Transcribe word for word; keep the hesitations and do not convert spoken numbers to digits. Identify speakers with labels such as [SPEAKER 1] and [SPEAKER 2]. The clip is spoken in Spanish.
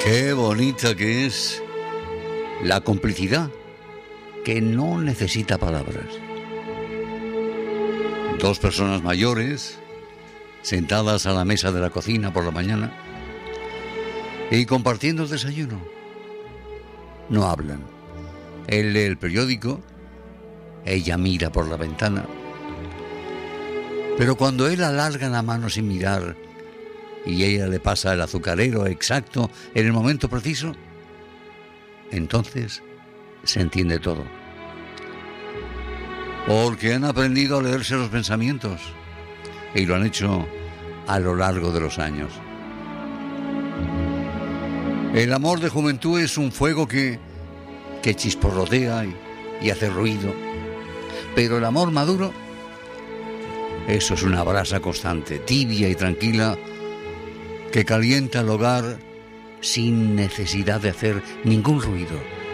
[SPEAKER 1] Qué bonita que es la complicidad, que no necesita palabras. Dos personas mayores, sentadas a la mesa de la cocina por la mañana y compartiendo el desayuno. No hablan. Él lee el periódico, ella mira por la ventana. Pero cuando él alarga la mano sin mirar y ella le pasa el azucarero exacto en el momento preciso, entonces se entiende todo. Porque han aprendido a leerse los pensamientos y lo han hecho a lo largo de los años. El amor de juventud es un fuego que, que chisporrotea y, y hace ruido. Pero el amor maduro, eso es una brasa constante, tibia y tranquila, que calienta el hogar sin necesidad de hacer ningún ruido.